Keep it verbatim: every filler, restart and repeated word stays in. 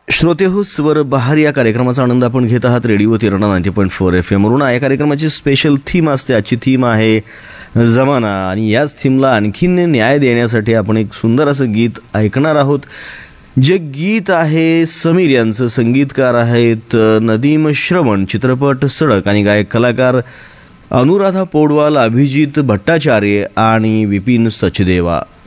श्रोते हो, स्वर बहार या कार्यक्रमाचा आनंद आपण घेत आहात radio तिरणा ninety point four F M वरून. या कार्यक्रमाची स्पेशल थीम असते. आजची थीम आहे जमाना आणि याच थीमला आणखीन न्याय देण्यासाठी आपण एक सुंदर असं गीत ऐकणार आहोत. जे गीत आहे समीर यांचं, संगीतकार आहेत नदीम श्रवण, चित्रपट सडक आणि गायक कलाकार अनुराधा पौडवाल, अभिजित भट्टाचार्य आणि विपिन सचदेवा.